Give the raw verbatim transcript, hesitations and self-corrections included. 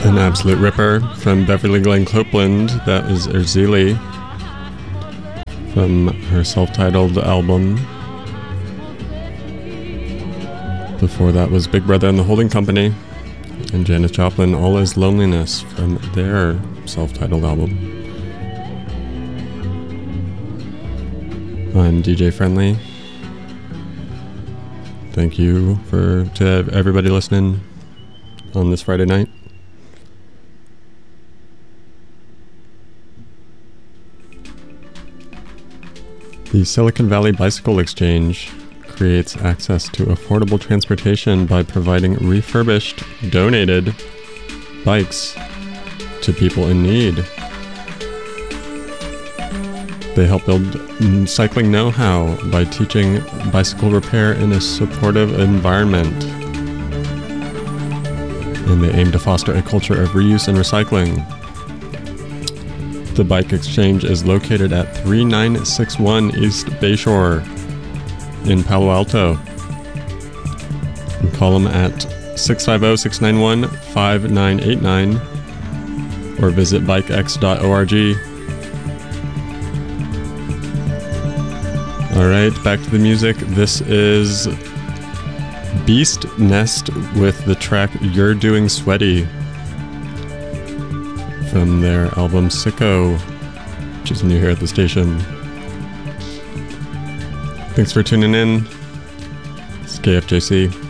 An absolute ripper from Beverly Glenn Copeland. That is Erzili from her self-titled album. Before that was Big Brother and the Holding Company and Janis Joplin, All Is Loneliness from their self-titled album. I'm D J Friendly. Thank you for to everybody listening on this Friday night. The Silicon Valley Bicycle Exchange creates access to affordable transportation by providing refurbished, donated bikes to people in need. They help build cycling know-how by teaching bicycle repair in a supportive environment. And they aim to foster a culture of reuse and recycling. The Bike Exchange is located at three nine six one East Bayshore in Palo Alto. And call them at six five zero, six nine one, five nine eight nine or visit bike x dot org. Alright, back to the music. This is Beast Nest with the track You're Doing Sweaty from their album Sicko, which is new here at the station. Thanks for tuning in. It's K F J C.